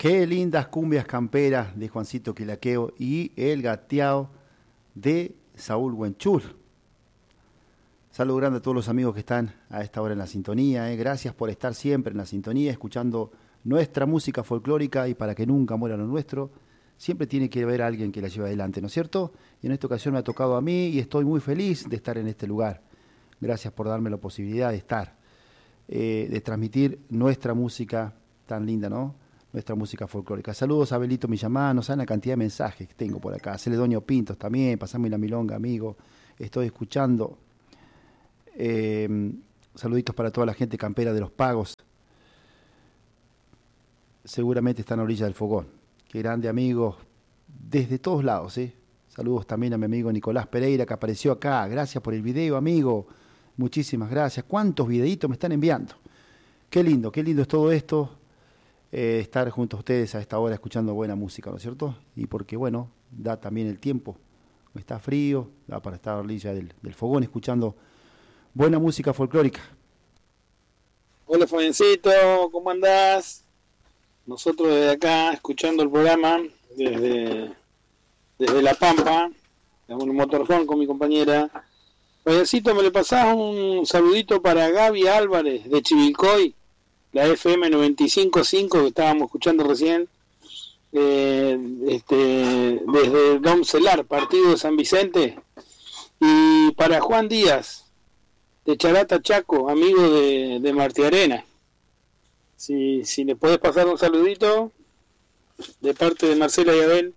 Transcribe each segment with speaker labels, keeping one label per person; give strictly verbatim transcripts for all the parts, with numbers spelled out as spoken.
Speaker 1: Qué lindas cumbias camperas de Juancito Quilaqueo y el gateado de Saúl Huenchul. Saludo grande a todos los amigos que están a esta hora en la sintonía. Eh. Gracias por estar siempre en la sintonía, escuchando nuestra música folclórica, y para que nunca muera lo nuestro, siempre tiene que haber alguien que la lleve adelante, ¿no es cierto? Y en esta ocasión me ha tocado a mí y estoy muy feliz de estar en este lugar. Gracias por darme la posibilidad de estar, eh, de transmitir nuestra música tan linda, ¿no? Nuestra música folclórica. Saludos a Belito Millamán, no saben la cantidad de mensajes que tengo por acá. Celedonio Pintos también, pasame la milonga, amigo. Estoy escuchando. Eh, saluditos para toda la gente campera de Los Pagos. Seguramente están a orilla del fogón. Qué grande, amigos, desde todos lados, ¿eh? Saludos también a mi amigo Nicolás Pereira, que apareció acá. Gracias por el video, amigo. Muchísimas gracias. ¿Cuántos videitos me están enviando? Qué lindo, qué lindo es todo esto. Eh, estar junto a ustedes a esta hora escuchando buena música, ¿no es cierto? Y porque, bueno, da también el tiempo. Está frío, da para estar a orilla del, del fogón escuchando buena música folclórica.
Speaker 2: Hola, Fabiancito, ¿cómo andás? Nosotros desde acá, escuchando el programa, desde, desde La Pampa, en un motorhome con mi compañera. Fabiancito, ¿me le pasás un saludito para Gaby Álvarez, de Chivilcoy, la F M noventa y cinco punto cinco que estábamos escuchando recién, eh, este, desde Don Celar, partido de San Vicente, y para Juan Díaz, de Charata Chaco, amigo de, de Martí Arena. Si, si le podés pasar un saludito de parte de Marcela y Abel.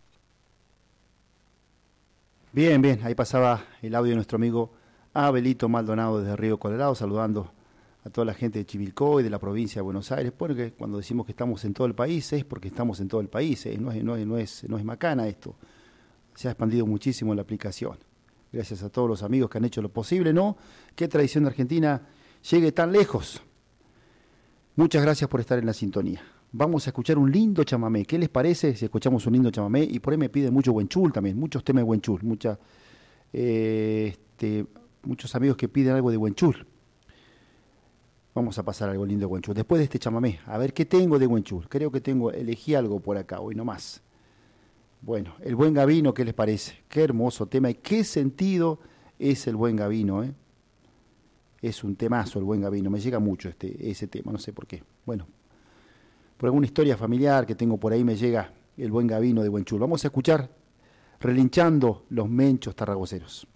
Speaker 1: Bien, bien, ahí pasaba el audio de nuestro amigo Abelito Maldonado desde Río Colorado, saludando a toda la gente de Chivilcoy, de la provincia de Buenos Aires, porque cuando decimos que estamos en todo el país es porque estamos en todo el país, ¿eh? no, es, no, es, no, es, no es macana esto, se ha expandido muchísimo la aplicación, gracias a todos los amigos que han hecho lo posible, ¿no? Que Tradición de Argentina llegue tan lejos. Muchas gracias por estar en la sintonía. Vamos a escuchar un lindo chamamé, ¿qué les parece si escuchamos un lindo chamamé? Y por ahí me piden mucho Huenchul también, muchos temas de Huenchul, mucha, eh, este, muchos amigos que piden algo de Huenchul. Vamos a pasar algo lindo de Huenchul. Después de este chamamé, a ver qué tengo de Huenchul. Creo que tengo, elegí algo por acá, hoy nomás. Bueno, el Buen Gavino, ¿qué les parece? Qué hermoso tema y qué sentido es el Buen Gavino, ¿eh? Es un temazo el Buen Gavino, me llega mucho este, ese tema, no sé por qué. Bueno, por alguna historia familiar que tengo por ahí me llega el Buen Gavino de Huenchul. Vamos a escuchar Relinchando los Menchos Tarragoceros.